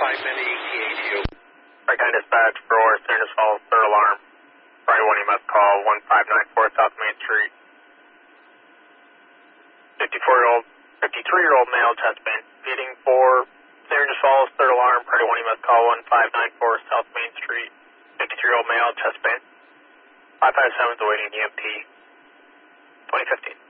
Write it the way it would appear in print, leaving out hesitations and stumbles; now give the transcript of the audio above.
5-minute ETA to you. Breakdown dispatch for Sanders Falls, third alarm. Friday 1, you must call 1594 South Main Street. 53-year-old male chest pain. Feeding for Sanders Falls, third alarm. Friday 1, you must call 1594 South Main Street. 53-year-old male chest pain. 557 is awaiting EMT. 2015.